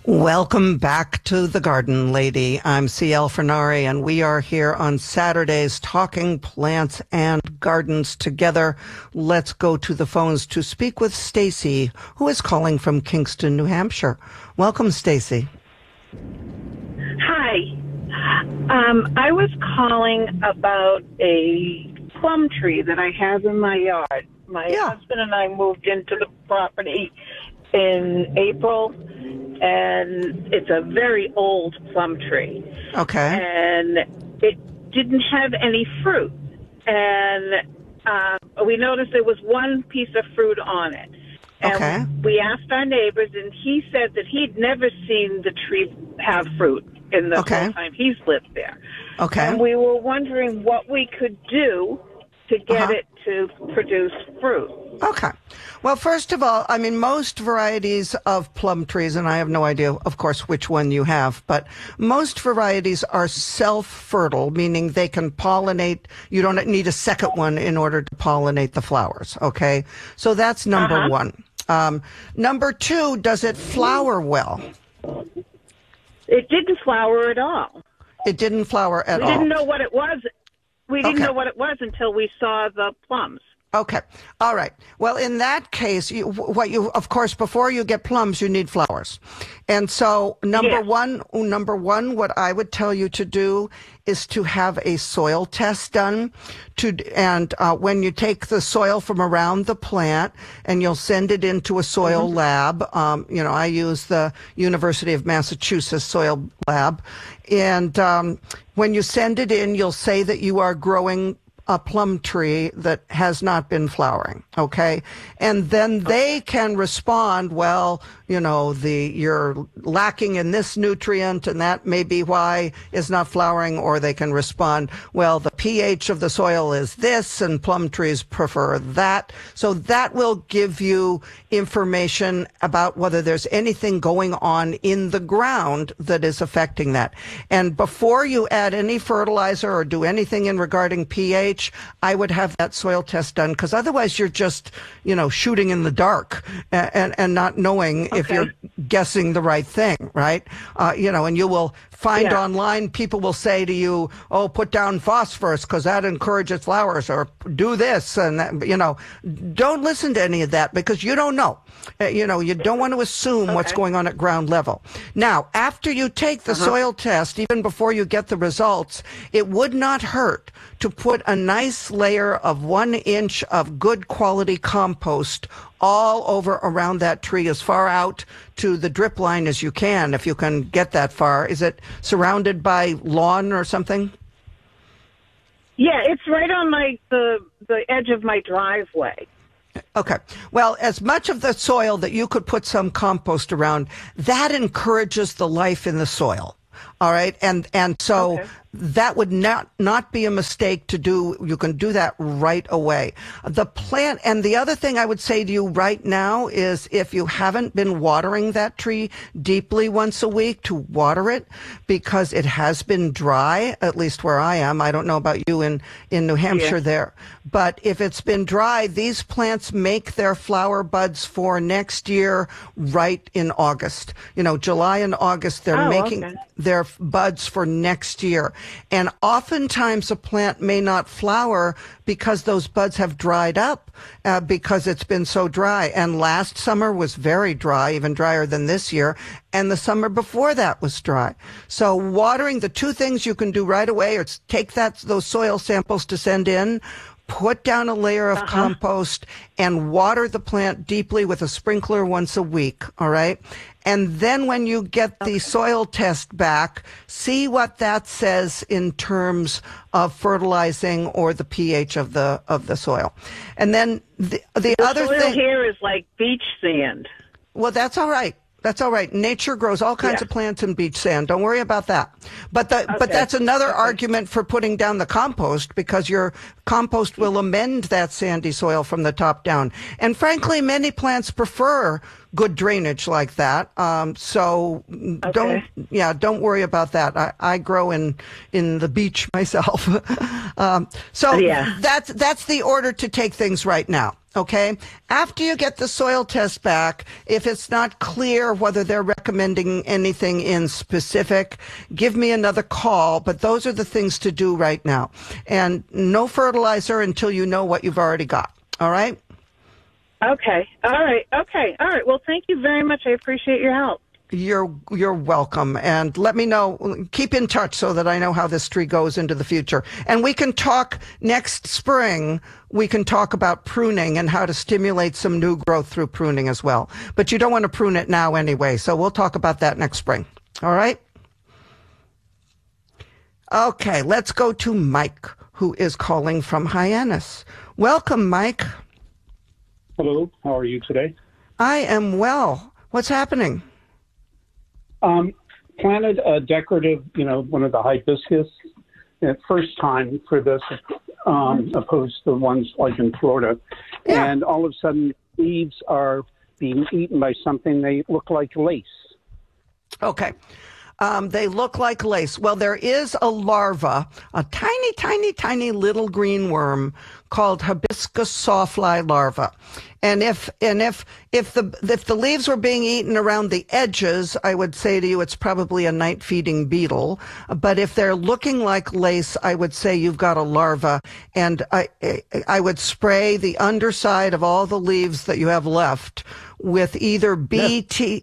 Welcome back to The Garden Lady. I'm C.L. Fernari, and we are here on Saturdays talking plants and gardens together. Let's go to the phones to speak with Stacy, who is calling from Kingston, New Hampshire. Welcome, Stacy. Hi. I was calling about a plum tree that I have in my yard. My husband and I moved into the property in April, and it's a very old plum tree. Okay. And it didn't have any fruit. And we noticed there was one piece of fruit on it. And okay. We asked our neighbors, and he said that he'd never seen the tree have fruit in the whole time he's lived there. Okay. And we were wondering what we could do to get it to produce fruit. Okay. Well, first of all, I mean, most varieties of plum trees, and I have no idea, of course, which one you have, but most varieties are self-fertile, meaning they can pollinate. You don't need a second one in order to pollinate the flowers, okay? So that's number one. Number two, does it flower well? It didn't flower at all. It didn't flower at all. We didn't know what it was. We didn't know what it was until we saw the plums. Okay. All right. Well, in that case, of course, before you get plums, you need flowers. And so number one, what I would tell you to do is to have a soil test done when you take the soil from around the plant and you'll send it into a soil lab. I use the University of Massachusetts soil lab. And, when you send it in, you'll say that you are growing a plum tree that has not been flowering, okay? And then they can respond, well, you're lacking in this nutrient and that may be why it's not flowering, or they can respond, well, the pH of the soil is this and plum trees prefer that. So that will give you information about whether there's anything going on in the ground that is affecting that. And before you add any fertilizer or do anything in regarding pH, I would have that soil test done, because otherwise you're just, shooting in the dark and not knowing if you're guessing the right thing, right? And you will find online, people will say to you, oh, put down phosphorus because that encourages flowers, or do this. And, don't listen to any of that because you don't know. You don't want to assume what's going on at ground level. Now, after you take the soil test, even before you get the results, it would not hurt to put a nice layer of 1 inch of good quality compost all over around that tree, as far out to the drip line as you can, if you can get that far. Is it surrounded by lawn or something? Yeah, it's right on the edge of my driveway. Okay. Well, as much of the soil that you could put some compost around, that encourages the life in the soil. All right. And so that would not be a mistake to do. You can do that right away. The plant, and the other thing I would say to you right now is, if you haven't been watering that tree deeply once a week, to water it, because it has been dry, at least where I am. I don't know about you in New Hampshire there. But if it's been dry, these plants make their flower buds for next year right in August. July and August, they're making their buds for next year. And oftentimes a plant may not flower because those buds have dried up because it's been so dry. And last summer was very dry, even drier than this year. And the summer before that was dry. So watering, the two things you can do right away are take those soil samples to send in, put down a layer of compost, and water the plant deeply with a sprinkler once a week, all right? And then when you get the soil test back, see what that says in terms of fertilizing or the pH of the soil. And then the other soil thing here is like beach sand. Well, that's all right. That's all right. Nature grows all kinds of plants in beach sand. Don't worry about that. But that's another argument for putting down the compost, because your compost will amend that sandy soil from the top down. And frankly, many plants prefer good drainage like that. So don't worry about that. I grow in the beach myself. That's the order to take things right now. Okay. After you get the soil test back, if it's not clear whether they're recommending anything in specific, give me another call. But those are the things to do right now. And no fertilizer until you know what you've already got. All right. Okay. All right. Okay. All right. Well, thank you very much. I appreciate your help. You're welcome. And let me know, keep in touch so that I know how this tree goes into the future. And we can talk next spring. We can talk about pruning and how to stimulate some new growth through pruning as well. But you don't want to prune it now anyway. So we'll talk about that next spring. All right. Okay. Let's go to Mike, who is calling from Hyannis. Welcome, Mike. Hello. How are you today? I am well. What's happening? Planted a decorative, one of the hibiscus. First time for this, opposed to ones like in Florida. Yeah. And all of a sudden, leaves are being eaten by something. They look like lace. Okay. They look like lace. Well, there is a larva, a tiny, tiny, tiny little green worm called hibiscus sawfly larva. And if the leaves were being eaten around the edges, I would say to you it's probably a night feeding beetle. But if they're looking like lace, I would say you've got a larva. And I would spray the underside of all the leaves that you have left with either BT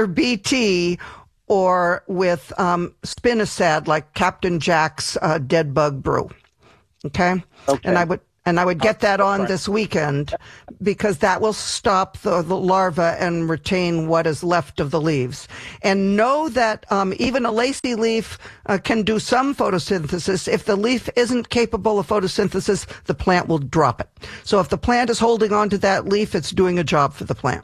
or with spinosad, like Captain Jack's dead bug brew. Okay? And I would get that on this weekend because that will stop the larva and retain what is left of the leaves. And know that even a lacy leaf can do some photosynthesis. If the leaf isn't capable of photosynthesis, the plant will drop it. So if the plant is holding on to that leaf, it's doing a job for the plant.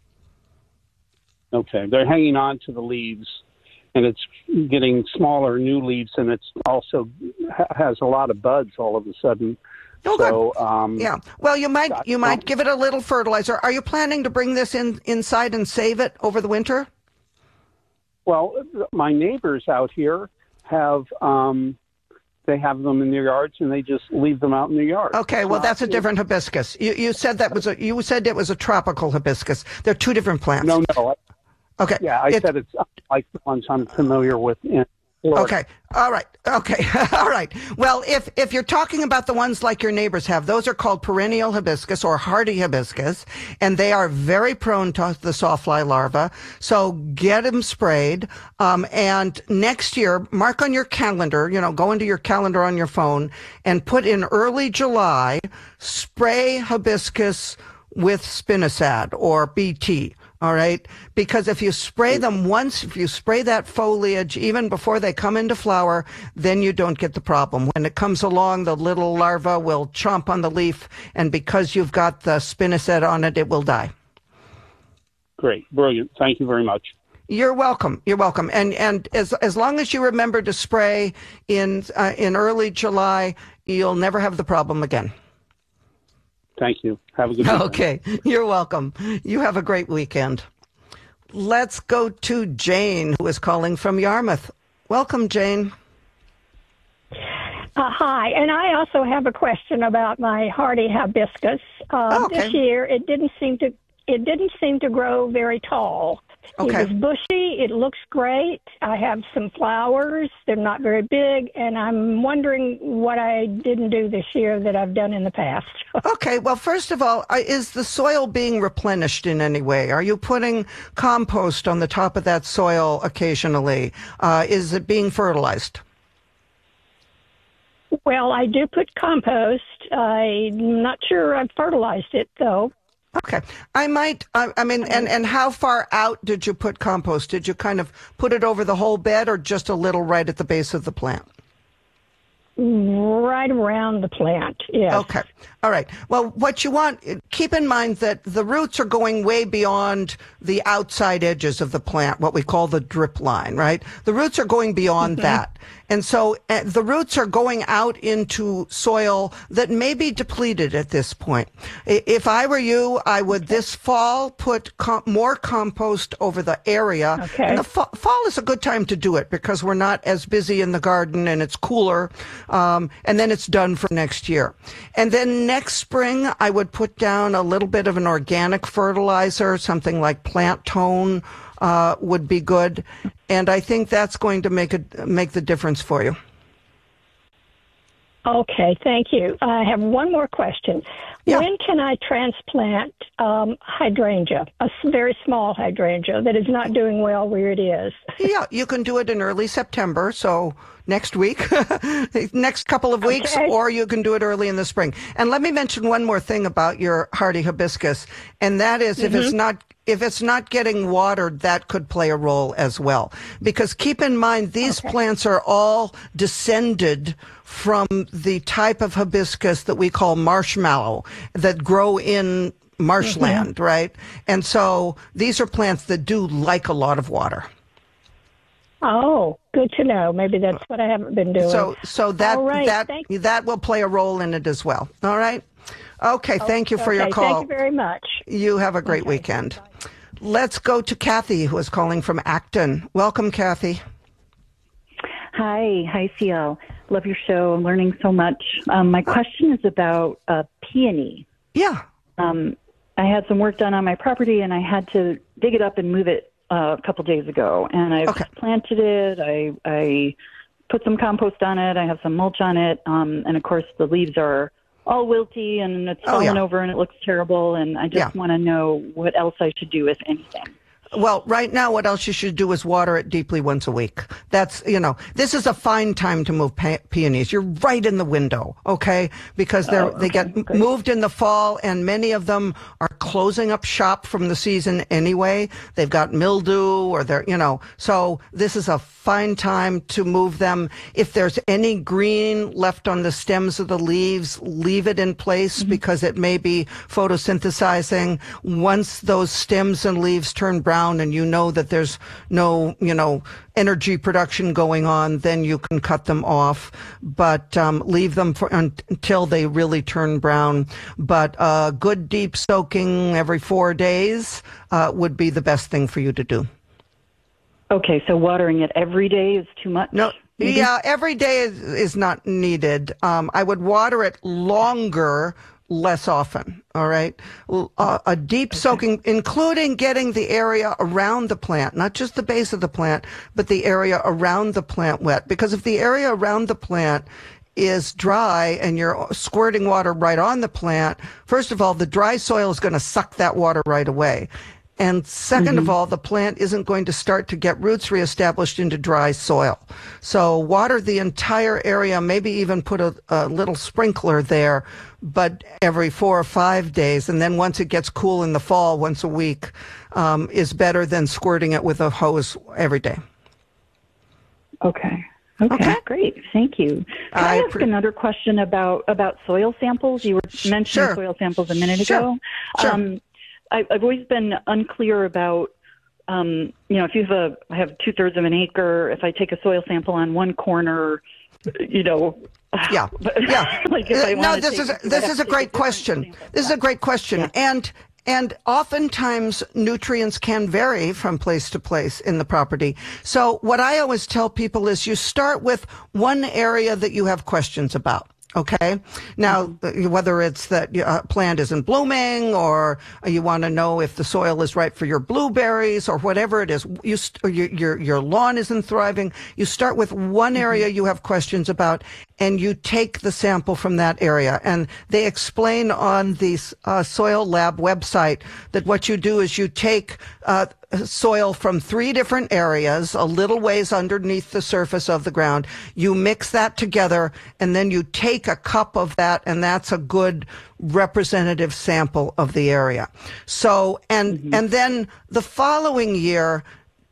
Okay, they're hanging on to the leaves, and it's getting smaller new leaves, and it's also has a lot of buds all of a sudden. Okay. So, yeah. Well, you might give it a little fertilizer. Are you planning to bring this inside and save it over the winter? Well, my neighbors out here have they have them in their yards, and they just leave them out in their yard. Okay, well, that's a different hibiscus. You said you said it was a tropical hibiscus. They're two different plants. No. Okay. Yeah, I said it's like the ones I'm familiar with in Florida. Okay. All right. Okay. All right. Well, if you're talking about the ones like your neighbors have, those are called perennial hibiscus or hardy hibiscus, and they are very prone to the sawfly larva. So get them sprayed. And next year, mark on your calendar, go into your calendar on your phone and put in early July, spray hibiscus with spinosad or BT. All right. Because if you spray them once, if you spray that foliage even before they come into flower, then you don't get the problem. When it comes along, the little larva will chomp on the leaf. And because you've got the spinosad on it, it will die. Great. Brilliant. Thank you very much. You're welcome. You're welcome. And as long as you remember to spray in early July, you'll never have the problem again. Thank you. Have a good weekend. Okay. You're welcome. You have a great weekend. Let's go to Jane, who is calling from Yarmouth. Welcome, Jane. Hi. And I also have a question about my hardy hibiscus. Okay. This year, it didn't seem to grow very tall. Okay. It was bushy. It looks great. I have some flowers. They're not very big, and I'm wondering what I didn't do this year that I've done in the past. Okay. Well, first of all, is the soil being replenished in any way? Are you putting compost on the top of that soil occasionally? Is it being fertilized? Well, I do put compost. I'm not sure I've fertilized it, though. Okay. And how far out did you put compost? Did you kind of put it over the whole bed or just a little right at the base of the plant? Right around the plant, yes. Okay. All All right. Well, what you want, keep in mind that the roots are going way beyond the outside edges of the plant, what we call the drip line, right? The roots are going beyond that. And so the roots are going out into soil that may be depleted at this point. If I were you, I would this fall put more compost over the area. Okay. And the fall is a good time to do it because we're not as busy in the garden and it's cooler. And then it's done for next year. And then next spring, I would put down a little bit of an organic fertilizer, something like Plant Tone would be good. And I think that's going to make the difference for you. Okay, thank you. I have one more question. Yeah. When can I transplant hydrangea, a very small hydrangea that is not doing well where it is? Yeah, you can do it in early September, so next week, next couple of weeks, or you can do it early in the spring. And let me mention one more thing about your hardy hibiscus, and that is if it's not getting watered, that could play a role as well. Because keep in mind, these plants are all descended from the type of hibiscus that we call marshmallow that grow in marshland, right? And so these are plants that do like a lot of water. Oh, good to know. Maybe that's what I haven't been doing. So that will play a role in it as well. All right? Okay, thank you for your call. Thank you very much. You have a great weekend. Bye. Let's go to Kathy, who is calling from Acton. Welcome, Kathy. Hi, CL. Love your show. I'm learning so much. My question is about peony. Yeah. I had some work done on my property, and I had to dig it up and move it a couple days ago. And I've planted it. I put some compost on it. I have some mulch on it. And, of course, the leaves are all wilty, and it's fallen over, and it looks terrible. And I just want to know what else I should do, if anything. Well, right now, what else you should do is water it deeply once a week. That's, this is a fine time to move peonies. You're right in the window, okay? Because they get moved in the fall, and many of them are closing up shop from the season anyway. They've got mildew, or so this is a fine time to move them. If there's any green left on the stems of the leaves, leave it in place because it may be photosynthesizing. Once those stems and leaves turn brown, and you know that there's no, energy production going on, then you can cut them off. But leave them until they really turn brown. But good deep soaking every 4 days would be the best thing for you to do. Okay, so watering it every day is too much? No. Maybe? Yeah, every day is not needed. I would water it longer, less often, all right? A deep soaking, including getting the area around the plant, not just the base of the plant, but the area around the plant wet. Because if the area around the plant is dry and you're squirting water right on the plant, first of all, the dry soil is going to suck that water right away. And second of all, the plant isn't going to start to get roots reestablished into dry soil. So water the entire area, maybe even put a little sprinkler there, but every 4 or 5 days. And then once it gets cool in the fall, once a week, is better than squirting it with a hose every day. Okay, great. Thank you. Can I ask another question about soil samples? You were mentioning soil samples a minute ago. Sure. I've always been unclear about, if I have 2/3 of an acre, if I take a soil sample on one corner, Yeah. Like if I this is a great question. This is a great question. Yeah. And oftentimes nutrients can vary from place to place in the property. So what I always tell people is you start with one area that you have questions about. Okay. Now, whether it's that a plant isn't blooming, or you want to know if the soil is right for your blueberries, or whatever it is, your lawn isn't thriving. You start with one area you have questions about, and you take the sample from that area. And they explain on the Soil Lab website that what you do is you take soil from 3 different areas, a little ways underneath the surface of the ground. You mix that together, and then you take a cup of that, and that's a good representative sample of the area. So, and then the following year,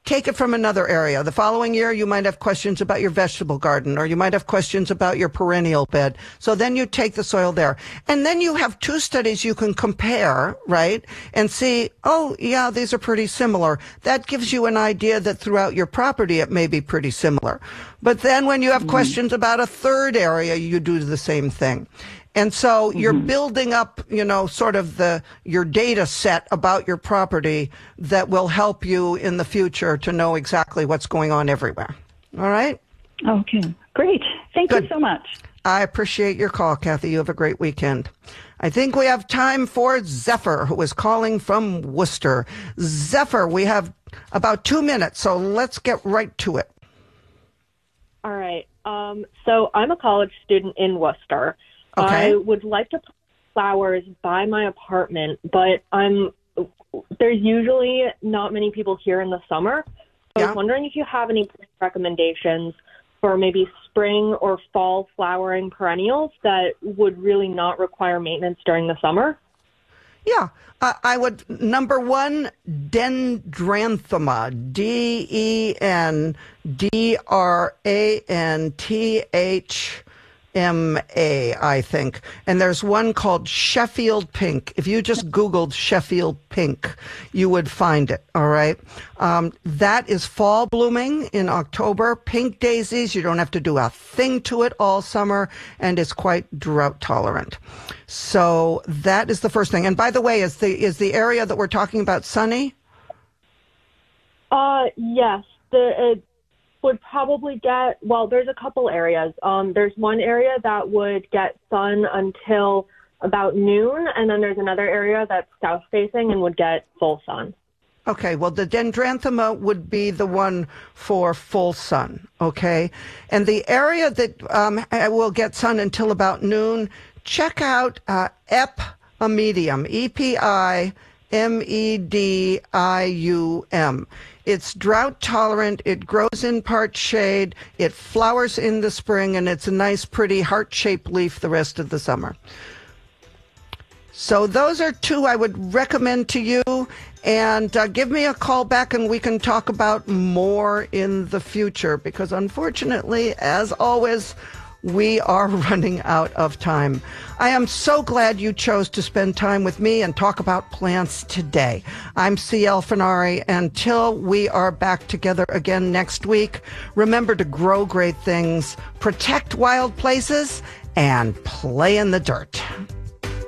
take it from another area. The following year, you might have questions about your vegetable garden, or you might have questions about your perennial bed. So then you take the soil there. And then you have 2 studies you can compare, right? And see, oh, yeah, these are pretty similar. That gives you an idea that throughout your property, it may be pretty similar. But then when you have questions about a 3rd area, you do the same thing. And so you're building up, sort of your data set about your property that will help you in the future to know exactly what's going on everywhere. All right? Okay, great. Thank you so much. I appreciate your call, Kathy. You have a great weekend. I think we have time for Zephyr, who is calling from Worcester. Zephyr, we have about 2 minutes, so let's get right to it. All right. So I'm a college student in Worcester. Okay. I would like to put flowers by my apartment, but there's usually not many people here in the summer. So I was wondering if you have any recommendations for maybe spring or fall flowering perennials that would really not require maintenance during the summer. Yeah. I would, number 1, Dendranthema, Dendranthma, I think. And there's one called Sheffield Pink. If you just Googled Sheffield Pink, you would find it, all right? That is fall blooming in October. Pink daisies, you don't have to do a thing to it all summer, and it's quite drought tolerant. So that is the first thing. And by the way, is the area that we're talking about sunny? Yes. It would probably get, well, there's a couple areas. There's one area that would get sun until about noon, and then there's another area that's south facing and would get full sun. Okay, well, the Dendranthema would be the one for full sun, okay? And the area that will get sun until about noon, check out Epimedium, Epimedium. It's drought tolerant, it grows in part shade, it flowers in the spring, and it's a nice, pretty heart-shaped leaf the rest of the summer. So those are 2 I would recommend to you, and give me a call back and we can talk about more in the future, because unfortunately, as always, we are running out of time. I am so glad you chose to spend time with me and talk about plants today. I'm C.L. Fenari. Until we are back together again next week, remember to grow great things, protect wild places, and play in the dirt.